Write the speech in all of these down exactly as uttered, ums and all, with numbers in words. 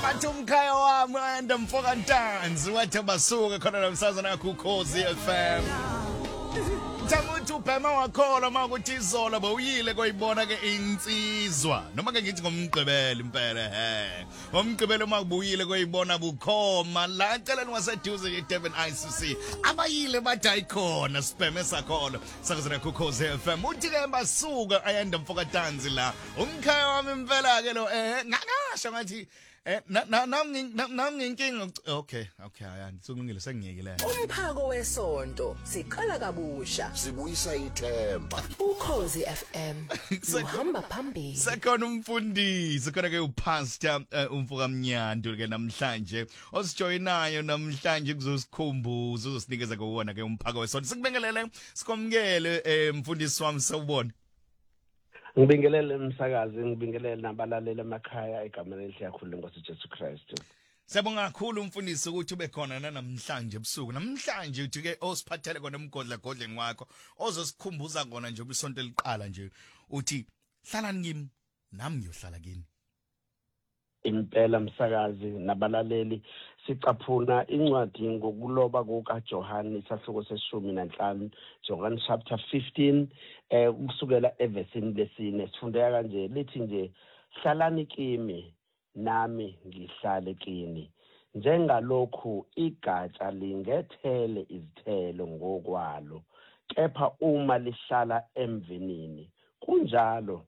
wathi umkhaya wami anda mfoka ntanzi wathi basuke khona nomsazana yakho uKhosi F M. Thamuthi ubhema wakhola makuthi izolo bawuyile koyibona ke insizwa noma ke ngithi ngomgqibelo impela he ngomgqibelo makubuyile koyibona bukhoma la celeni waseduze eDurban I C C abayile bathi ayikhona sibheme sakhona sakuzana kuKhosi F M uthi ke basuka ayanda mfoka tanzi la umkhaya wami impela ke lo eh ngangasho ngathi Eh na na na nginkinga okay okay ayani sokulungile sengiyekile umphako wesonto siqala kabusha sibuyisa ithemba uKhosi F M uhamba phambili sekhona umfundisi khona ke upastor umfoka Mnyandu ke namhlanje osijoyinayo namhlanje kuzosikhumbuza uzosinikeza kuwona ke umphako wesonto sikubengelele sikomkele umfundisi wami sawubona. Ngibingelele umsakazi ngibingelele nabalaleli emakhaya egameni elihle kakhulu lenkosi Jesu Kristu. Siyabonga kakhulu umfundisi ukuthi ube khona namhlanje ebusuku. Namhlanje uthi ke osiphathele kona emgodla godleni wakho ozosikhumbuza kona nje ubisonto eliqala nje uthi hlalani kimi nami ngiyohlala kini. Impela msakazi nabalaleli sicaphuna incwadi ngokuloba kukaJohane isahluko seshumi nanhlanu John chapter fifteen eh ukusukela evesini lesine sifundeka kanje lithi nje hlalani kimi nami ngihlale kini njengalokhu igatsha lingethele izithelo ngokwalo kepha uma lihlala emvinini kunjalo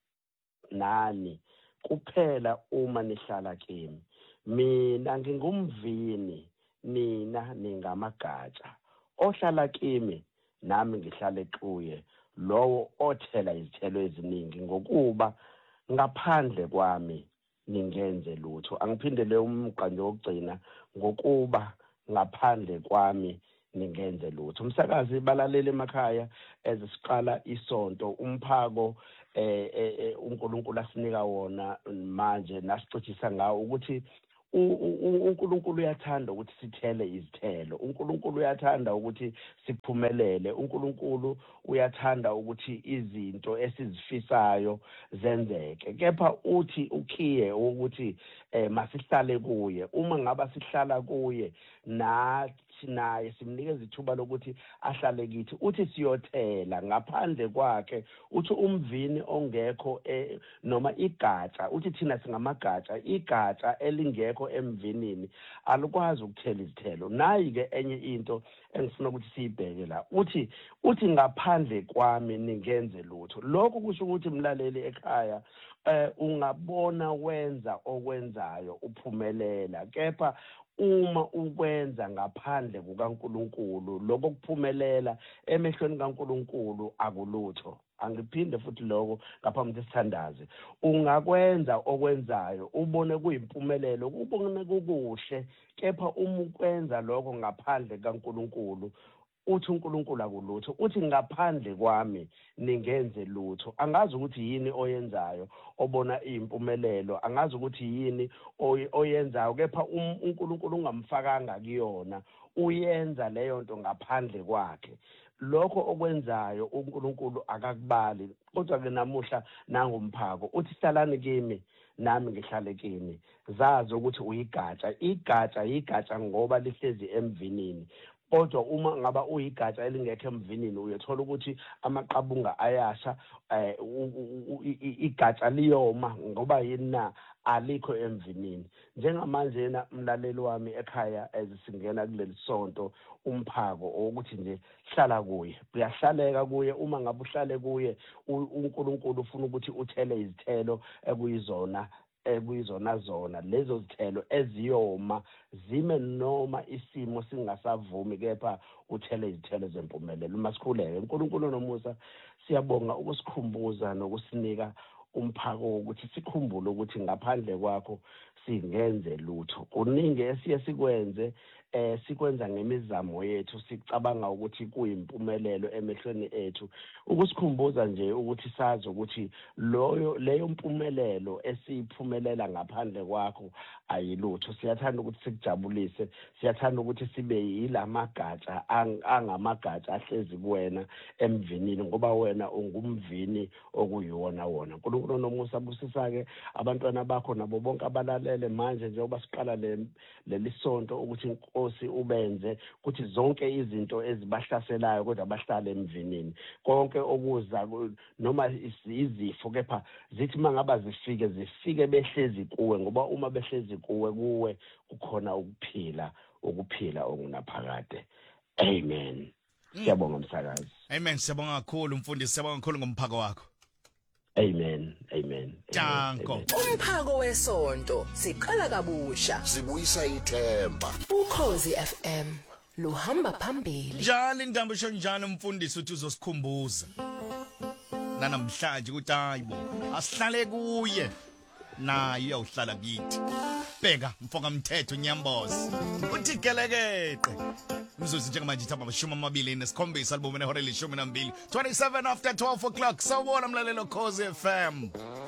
nani kuphela uma nihlala kimi mina ngingumvini nina ningamagatsha ohlala kimi nami ngihlale kuye lowo othela izithelo eziningi ngokuba ngaphandle kwami ningenze lutho angiphindele umqanjo wokugcina ngokuba ngaphandle kwami ningenze lutho umsakazi balalele emakhaya ezisiqala isonto umphako eh uNkulunkulu asinika wona manje nasicithisa ngawo ukuthi uNkulunkulu uyathanda ukuthi sithele izithelo uNkulunkulu uyathanda ukuthi siphumelele uNkulunkulu uyathanda ukuthi izinto esizifisayo zenzeke kepha uthi ukhiye ukuthi eh masihlale kuye uma ngaba sihlala kuye nathi naye simnikeza ithuba lokuthi ahlale kithi uthi siyothela ngaphandle kwakhe uthi umvini ongekho eh, noma igatsha uthi thina singamagatsha igatsha elingekho emvinini alikwazi ukuthela izithelo nayi ke enye into engifuna ukuthi siyibheke la uthi uthi ngaphandle kwami ningenze lutho lokho kusho ukuthi mlaleli ekhaya eh ungabona wenza okwenzayo uphumelela kepha uma ukwenza ngaphandle kukaNkulunkulu lokho kuphumelela emehlweni kaNkulunkulu akulutho angiphinde futhi lokho ngaphambi kwesithandazi ungakwenza okwenzayo ubone kuyimpumelelo ubone kukuhle kepha uma ukwenza lokho ngaphandle kaNkulunkulu uthi uNkulunkulu akulutho uthi ngaphandle kwami ningenze lutho angazi ukuthi yini oyenzayo obona impumelelo angazi ukuthi yini oyenzayo kepha uNkulunkulu ungamfakanga kuyona uyenza leyo nto ngaphandle kwakhe lokho okwenzayo uNkulunkulu akakubali kodwa ke namuhla nangomphako uthi hlalani kimi nami ngihlale kini zazi ukuthi uyigatsha igatsha igatsha ngoba lihlezi emvinini kodwa uma ngaba uyigatsha elingekho emvinini uyothola ukuthi amaqabunga ayasha igatsha liyoma ngoba yini na alikho emvinini njengamanje na mlaleli wami ekhaya ezisingena kuleli sonto umphako ukuthi nje hlala kuye uyahlaleka kuye uma ngabe uhlale kuye uNkulunkulu ufuna ukuthi uthele izithelo ekuyizona ekuyizona zona lezo zithelo eziyoma zime noma isimo singasavumi kepha uthele izithelo zempumelelo masikhuleke uNkulunkulu nomusa siyabonga ukusikhumbuza nokusinika umphako ukuthi sikhumbule ukuthi ngaphandle kwakho singenze lutho kuningi esiye sikwenze eh sikwenza ngemizamo yethu sicabanga ukuthi kuyimpumelelo emehlweni ethu ukusikhumbuza nje ukuthi sazi ukuthi loyo leyo mpumelelo esiphumelela ngaphandle kwakho ayilutho siyathanda ukuthi sikujabulise siyathanda ukuthi sibe yilamagatsha angamagatsha ahlezi kuwena emvinini ngoba wena ungumvini okuyiwona wona uNkulunkulu nomusa busisa ke abantwana bakho nabo bonke abalalele manje njengoba siqala le lelisonto ukuthi inkosi ubenze ukuthi zonke izinto ezibahlaselayo kodwa bahlale emvinini konke okuza noma izifo kepha zithi mangaba zifike zifike behlezi kuwe ngoba uma behlezi kuwe kuwe kukhona ukuphila ukuphila okunaphakade amen siyabonga umsakazi amen siyabonga kakhulu mfundisi siyabonga kakhulu ngomphako wakho amen amen Danko Umphako wesonto siqala kabusha. Sibuyisa ithemba. Ukhozi F M luhamba phambili. njalo indambo sho njalo mfundisi uthi uzosikhumbuza nanamhlanje ukuthi hayibo asihlale kuye naye uyawuhlala kithi bheka mfoka mthetho nyambozi uthi gelekeqe mzuzu njengamanje ithamba amashumi amabili nesikhombisa albumene hore lishumi nambili twenty-seven after twelve o'clock sawubona mlalelo Khosi F M